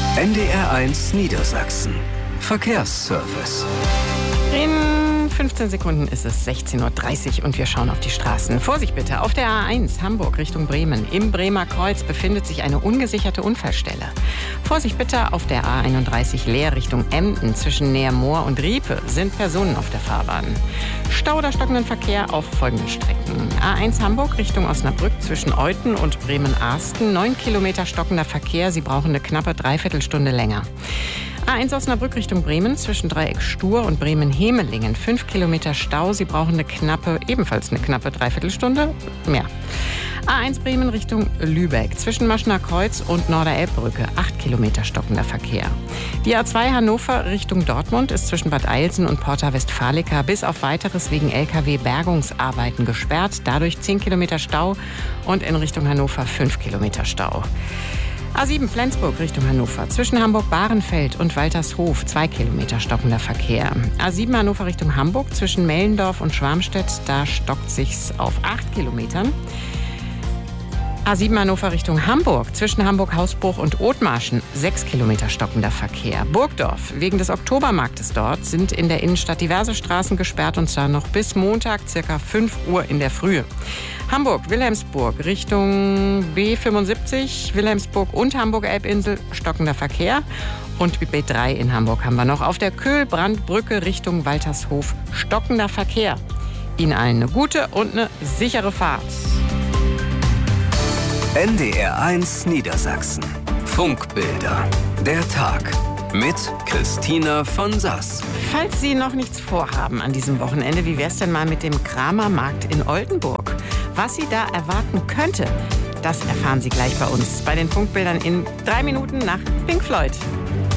NDR1 Niedersachsen. Verkehrsservice. In 15 Sekunden ist es 16:30 Uhr und wir schauen auf die Straßen. Vorsicht bitte, auf der A1 Hamburg Richtung Bremen. Im Bremer Kreuz befindet sich eine ungesicherte Unfallstelle. Vorsicht bitte, auf der A31 Leer Richtung Emden. Zwischen Neermoor und Riepe sind Personen auf der Fahrbahn. Stau oder stockenden Verkehr auf folgenden Strecken. A1 Hamburg Richtung Osnabrück zwischen Euthen und Bremen-Arsten. 9 Kilometer stockender Verkehr. Sie brauchen eine knappe Dreiviertelstunde länger. A1 Osnabrück Richtung Bremen zwischen Dreieck Stur und Bremen-Hemelingen. 5 Kilometer Stau. Sie brauchen ebenfalls eine knappe Dreiviertelstunde mehr. A1 Bremen Richtung Lübeck zwischen Maschner Kreuz und Norderelbbrücke. 8 Kilometer stockender Verkehr. Die A2 Hannover Richtung Dortmund ist zwischen Bad Eilsen und Porta Westfalica bis auf Weiteres wegen LKW-Bergungsarbeiten gesperrt. Dadurch 10 Kilometer Stau und in Richtung Hannover 5 Kilometer Stau. A7 Flensburg Richtung Hannover. Zwischen Hamburg-Bahrenfeld und Waltershof 2 Kilometer stockender Verkehr. A7 Hannover Richtung Hamburg. Zwischen Mellendorf und Schwarmstedt. Da stockt sich's auf 8 Kilometern. A7 Hannover Richtung Hamburg. Zwischen Hamburg-Hausbruch und Othmarschen 6 Kilometer stockender Verkehr. Burgdorf. Wegen des Oktobermarktes dort sind in der Innenstadt diverse Straßen gesperrt und zwar noch bis Montag ca. 5 Uhr in der Früh. Hamburg-Wilhelmsburg Richtung B75, Wilhelmsburg und Hamburg-Elbinsel stockender Verkehr. Und B3 in Hamburg haben wir noch. Auf der Köhlbrandbrücke Richtung Waltershof stockender Verkehr. Ihnen allen eine gute und eine sichere Fahrt. NDR1 Niedersachsen. Funkbilder. Der Tag. Mit Christina von Sass. Falls Sie noch nichts vorhaben an diesem Wochenende, wie wär's denn mal mit dem Kramermarkt in Oldenburg? Was Sie da erwarten könnte, das erfahren Sie gleich bei uns. Bei den Funkbildern in 3 Minuten nach Pink Floyd.